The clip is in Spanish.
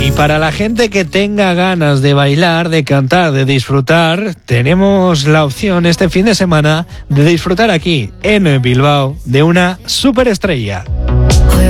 Y para la gente que tenga ganas de bailar, de cantar, de disfrutar, tenemos la opción este fin de semana de disfrutar aquí, en Bilbao, de una superestrella.